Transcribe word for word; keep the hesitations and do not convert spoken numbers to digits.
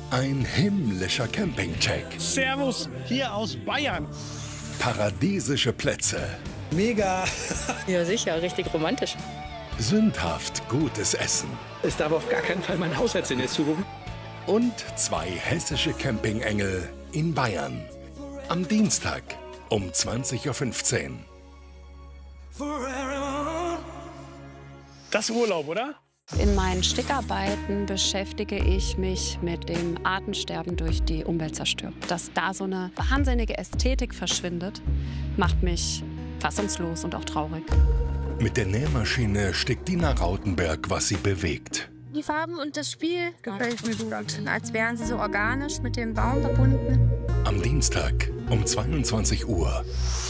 Ein himmlischer Campingcheck. Servus, hier aus Bayern. Paradiesische Plätze. Mega. Ja, sicher, richtig romantisch. Sündhaft gutes Essen. Es darf auf gar keinen Fall mein Hausherz in der Zukunft. Und zwei hessische Campingengel in Bayern. Am Dienstag um zwanzig Uhr fünfzehn. Das ist Urlaub, oder? In meinen Stickarbeiten beschäftige ich mich mit dem Artensterben durch die Umweltzerstörung. Dass da so eine wahnsinnige Ästhetik verschwindet, macht mich fassungslos und auch traurig. Mit der Nähmaschine stickt Dina Rautenberg, was sie bewegt. Die Farben und das Spiel gefällt mir gut. Als wären sie so organisch mit dem Baum verbunden. Am Dienstag um zweiundzwanzig Uhr.